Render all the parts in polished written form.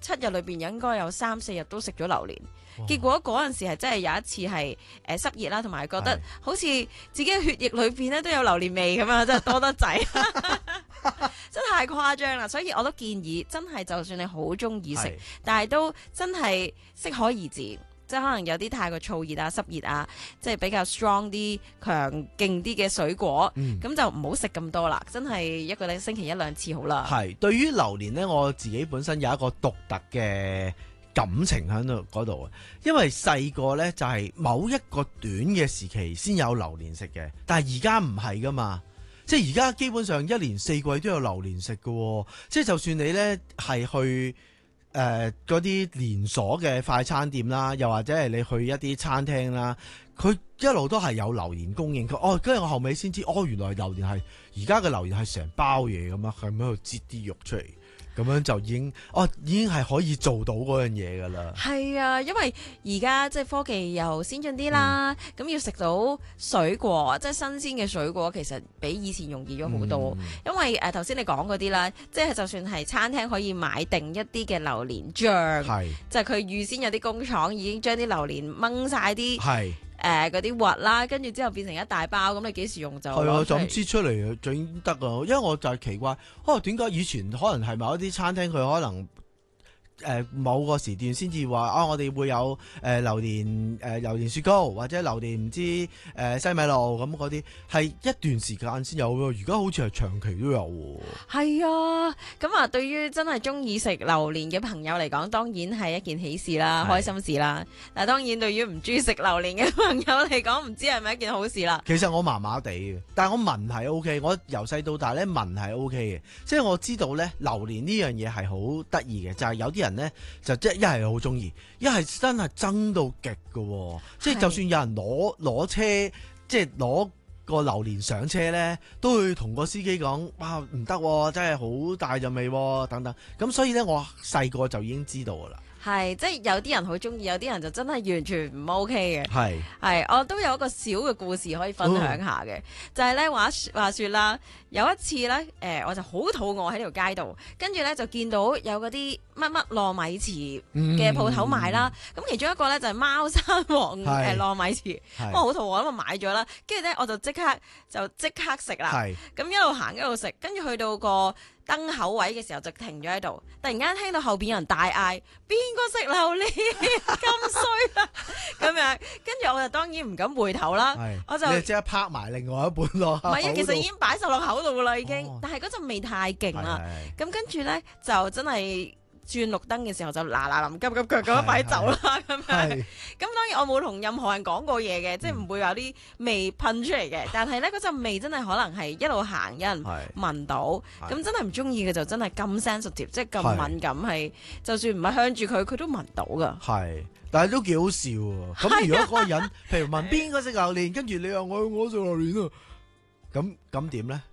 7日裏邊應該有3、4日都食咗榴蓮。結果嗰陣時係真係有一次係濕熱啦，同埋覺得好似自己嘅血液裏邊咧都有榴蓮味咁樣，真係多得滯，真係太誇張啦！所以我都建議，真係就算你好中意食，但係都真係適可而止。即係可能有啲太過燥熱啊、濕熱啊，即係比較 strong 啲、強勁啲嘅水果，咁就唔好食咁多啦。真係一個星期1、2次好啦。 係對於榴蓮呢，我自己本身有一個獨特嘅感情喺度嗰度啊，因為細個呢，就係某一個短嘅時期先有榴蓮食嘅，但係而家唔係噶嘛。即係而家基本上1年4季都有榴蓮食嘅，即係就算你呢係去嗰啲連鎖嘅快餐店啦，又或者係你去一啲餐廳啦，佢一路都係有榴蓮供應。跟住我後尾先知，原來榴蓮係而家嘅榴蓮係成包嘢咁樣，係喺度擠啲肉出嚟。咁樣就已經係可以做到嗰樣嘢噶啦。係啊，因為而家即係科技又先進啲啦，咁要食到水果，即係新鮮嘅水果，其實比以前容易咗好多。因為頭先你講嗰啲啦，即係就算係餐廳可以買定一啲嘅榴蓮醬，就係佢預先有啲工廠已經將啲榴蓮掹晒啲嗰啲核啦，跟住之後變成一大包，咁你幾時用就係啊，就咁擠出嚟就已經得啊！因為我就係奇怪，點解以前可能係某一啲餐廳佢可能某個時段先至話我哋會有榴蓮雪糕或者榴蓮唔知西米露咁嗰啲，係一段時間先有喎。而家好似係長期都有喎。係啊，咁啊，對於真係中意食榴蓮嘅朋友嚟講，當然係一件喜事啦，開心事啦。但係當然對於唔中意食榴蓮嘅朋友嚟講，唔知係咪一件好事啦。 其實我麻麻地嘅，但係我聞係 O K，我由細到大咧聞係 O K 嘅，即係我知道咧榴蓮呢樣嘢係好得意嘅，就係有啲人咧就即係一係好中意，一係真係憎到極嘅，即係就算有人攞車，即係攞個榴蓮上車咧，都會同個司機講：哇，唔得，真係好大陣味等等。咁所以咧，我細個就已經知道噶啦。 係，即係有啲人好中意，有啲人就真係完全唔 OK 嘅。 係， 我都有一個小嘅故事可以分享下嘅，就係咧話說啦，有一次咧，我就好肚餓喺條街度，跟住咧就見到有嗰啲乜乜糯米糍嘅鋪頭賣啦，咁其中一個咧就係貓山王糯米糍，我好肚餓咁啊買咗啦，跟住咧我就即刻食啦，咁一路行一路食，跟住去到個燈口位嘅時候就停咗喺度，突然間聽到後邊有人大嗌：邊個食榴蓮咁衰啊！咁樣，跟住我就當然唔敢回頭啦，我就即刻拍埋另外一半咯。 唔係啊，其實已經擺晒落口度噶啦，已經，但係嗰陣味太勁啦，咁跟住咧就真係轉綠燈嘅時候就嗱臨急急腳咁快走啦，咁樣。咁當然我冇同任何人講過嘢嘅，即係唔會有啲味噴出嚟嘅。但係咧嗰陣味真係可能係一路行有人聞到，咁真係唔中意嘅就真係咁 sensitive，即係咁敏感，係就算唔係向住佢都聞到噶。 係，但係都幾好笑喎。咁如果嗰個人，譬如問邊個食榴蓮，跟住你話我食榴蓮啊，咁點咧？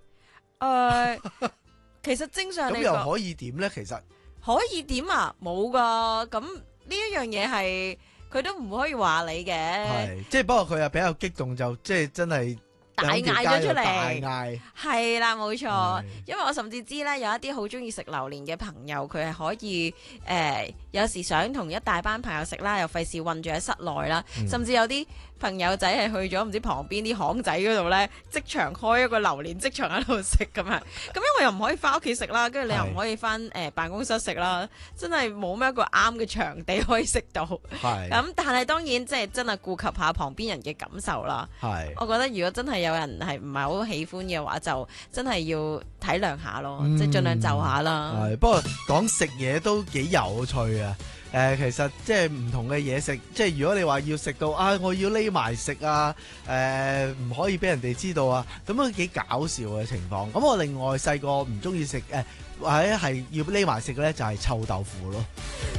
其實正常嚟講， 咁又可以點咧？其實可以點啊？冇噶，咁呢一樣嘢係佢都唔可以話你嘅。 係，即係不過佢又比較激動，就即係真係大嗌咗出嚟。 大嗌係啦，冇錯。因為我甚至知咧，有一啲好中意食榴蓮嘅朋友，佢係可以有時想同一大班朋友食啦，又費事韞住喺室內啦，甚至有啲朋友仔係去咗唔知旁邊啲巷仔嗰度咧，即場開一個榴蓮，即場喺度食咁樣。咁因為又唔可以翻屋企食啦，跟住你又唔可以翻辦公室食啦，真係冇咩一個啱嘅場地可以食到。咁但係當然即係真係顧及下旁邊人嘅感受啦。我覺得如果真係有人係唔係好喜歡嘅話，就真係要體諒下咯，即係盡量就下啦。 不過講食嘢都幾有趣啊！其實即係唔同嘅嘢食，即係如果你話要食到我要匿埋食啊，唔可以俾人哋知道啊，咁樣幾搞笑嘅情況。咁我另外細個唔中意食，或者係要匿埋食咧，就係臭豆腐咯。